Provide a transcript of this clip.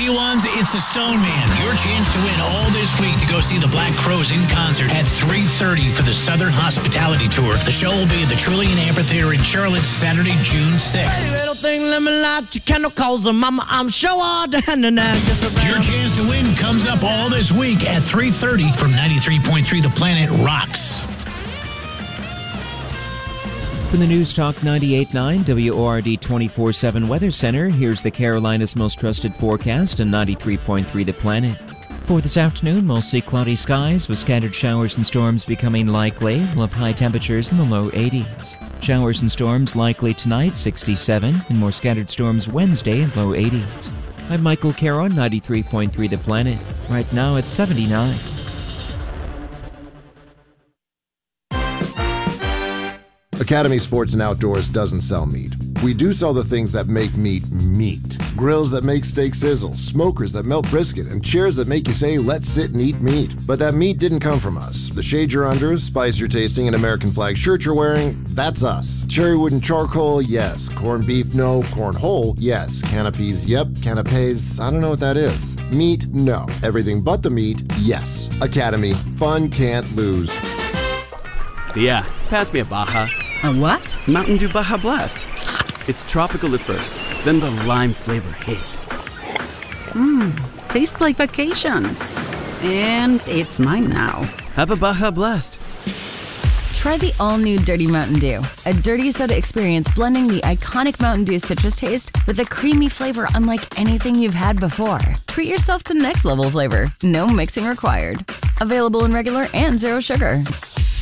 P1s, it's the Stone Man. Your chance to win all this week to go see the Black Crowes in concert at 3:30 for the Southern Hospitality Tour. The show will be at the Trillium Amphitheater in Charlotte, Saturday, June 6th. Little thing, let me light your candle, calls her mama. I'm sure all the hand and Your chance to win comes up all this week at 3:30 from 93.3 The Planet Rocks. From the News Talk 98.9 WORD 24/7 Weather Center, here's the Carolinas' most trusted forecast on 93.3 The Planet. For this afternoon, mostly cloudy skies with scattered showers and storms becoming likely. We'll have high temperatures in the low 80s. Showers and storms likely tonight, 67, and more scattered storms Wednesday, low 80s. I'm Michael Caro, 93.3 The Planet. Right now it's 79. Academy Sports and Outdoors doesn't sell meat. We do sell the things that make meat meat. Grills that make steak sizzle, smokers that melt brisket, and chairs that make you say, let's sit and eat meat. But that meat didn't come from us. The shade you're under, spice you're tasting, and American flag shirt you're wearing, that's us. Cherry wood and charcoal, yes. Corned beef, no. Corn whole, yes. Canopies, yep. Canapes, I don't know what that is. Meat, no. Everything but the meat, yes. Academy, fun can't lose. Yeah, pass me a Baja. A what? Mountain Dew Baja Blast. It's tropical at first, then the lime flavor hits. Tastes like vacation. And it's mine now. Have a Baja Blast. Try the all-new Dirty Mountain Dew, a dirty soda experience blending the iconic Mountain Dew citrus taste with a creamy flavor unlike anything you've had before. Treat yourself to next level flavor. No mixing required. Available in regular and zero sugar.